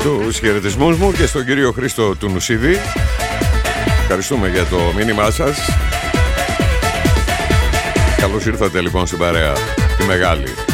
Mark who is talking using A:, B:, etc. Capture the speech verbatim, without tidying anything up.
A: Τους χαιρετισμούς μου και στον κύριο Χρήστο του Νουσίδη. Ευχαριστούμε για το μήνυμά σας. Καλώς ήρθατε λοιπόν στην παρέα τη μεγάλη.